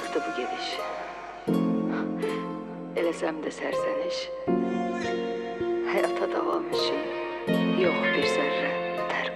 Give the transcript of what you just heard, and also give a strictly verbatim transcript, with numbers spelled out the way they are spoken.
Sıktı bu gidiş. Elesem de serseniş. Hayata devam için yok bir zerre.